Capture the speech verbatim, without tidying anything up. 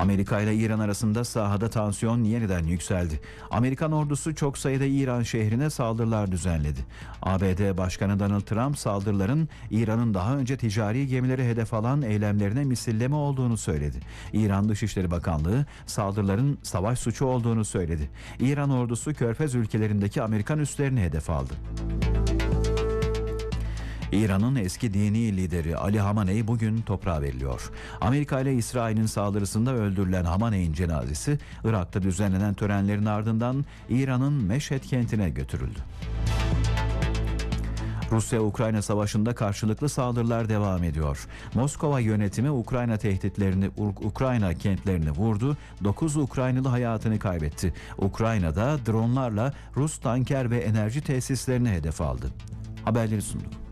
Amerika ile İran arasında sahada tansiyon yeniden yükseldi. Amerikan ordusu çok sayıda İran şehrine saldırılar düzenledi. A B D Başkanı Donald Trump saldırıların İran'ın daha önce ticari gemileri hedef alan eylemlerine misilleme olduğunu söyledi. İran Dışişleri Bakanlığı saldırıların savaş suçu olduğunu söyledi. İran ordusu Körfez ülkelerindeki Amerikan üslerini hedef aldı. İran'ın eski dini lideri Ali Hamaney bugün toprağa veriliyor. Amerika ile İsrail'in saldırısında öldürülen Hamaney'in cenazesi Irak'ta düzenlenen törenlerin ardından İran'ın Meşhed kentine götürüldü. Rusya-Ukrayna savaşında karşılıklı saldırılar devam ediyor. Moskova yönetimi Ukrayna tehditlerini, Ukrayna kentlerini vurdu. dokuz Ukraynalı hayatını kaybetti. Ukrayna'da dronlarla Rus tanker ve enerji tesislerini hedef aldı. Haberleri sunduk.